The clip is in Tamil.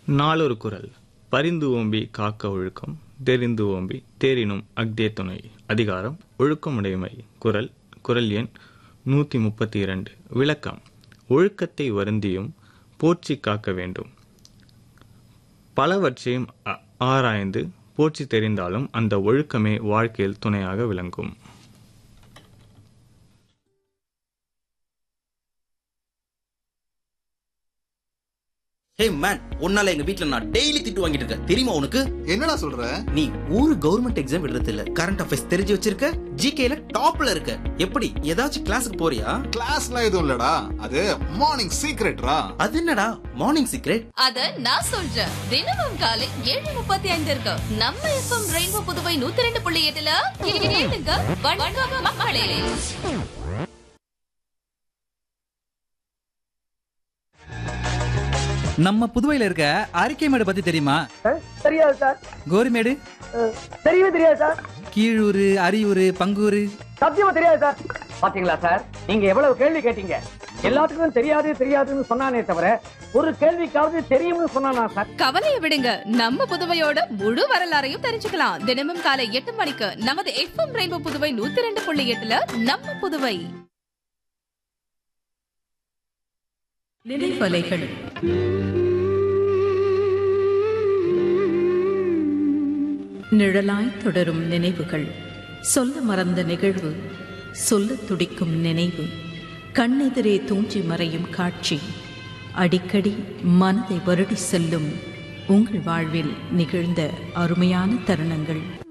நாளொரு குறள். பரிந்து ஓம்பி காக்க ஒழுக்கம், தெரிந்து ஓம்பி தேரினும் அக்தே துணை. அதிகாரம் ஒழுக்கமுடைமை. குறள் குறள் எண் 132. விளக்கம். ஒழுக்கத்தை வருந்தியும் போற்றி காக்க வேண்டும். பலவற்றையும் ஆராய்ந்து போற்றி தெரிந்தாலும் அந்த ஒழுக்கமே வாழ்க்கையில் துணையாக விளங்கும். ஹே மேன், உன்னால எங்க வீட்ல நான் டெய்லி திட்டு வாங்கிட்டு இருக்கேன், தெரியுமா உனக்கு? என்னடா சொல்ற? நீ ஒரு கவர்மெண்ட் எக்ஸாம் எழுதுறது இல்ல, கரண்ட் அஃபேர்ஸ் தெரிஞ்சு வச்சிருக்க, ஜிகேல டாப்ல இருக்க. எப்படி ஏதாச்சும் கிளாஸுக்கு போறியா? கிளாஸ்லாம் எதுவும் இல்லடா, அது மார்னிங் சீக்ரெட்ரா. அது என்னடா மார்னிங் சீக்ரெட்? அத நான் சொல்றேன். தினமும் காலை 7:35 இருக்கு நம்ம எஃப்எம் ரெயின்போ புதுவை 102.8ல கேளுங்க. வணக்கம் மக்களே. நம்ம புதுவையில இருக்க அரிக்கைமேடு பத்தி தெரியுமா? தெரியாது சார். கோரிமேடு தெரியவே தெரியாது சார். கீழூர், அரியூர், பங்கூர் சத்தியமா தெரியாது சார். பாத்தீங்களா சார், நீங்க எவ்வளவு கேள்வி கேட்டீங்க. எல்லாத்துக்கும் தெரியாது தெரியாதுன்னு சொன்னானே தவிர ஒரு கேள்விக்காவது தெரியும்னு சொன்னானா சார்? கவலையை விடுங்க, நம்ம புதுவையோட முழு வரலாறையும் தெரிஞ்சுக்கலாம். தினமும் காலை 8 மணிக்கு நமது எஃப்எம் ரெயின்போ புதுவை 102.8ல நம்ம புதுவை. நினைவலைகள். நிழலாய் தொடரும் நினைவுகள். சொல்ல மறந்த நிகழ்வு, சொல்ல துடிக்கும் நினைவு, கண்ணெதிரே தூஞ்சி மறையும் காட்சி, அடிக்கடி மனதை வருடி செல்லும் உங்கள் வாழ்வில் நிகழ்ந்த அருமையான தருணங்கள்.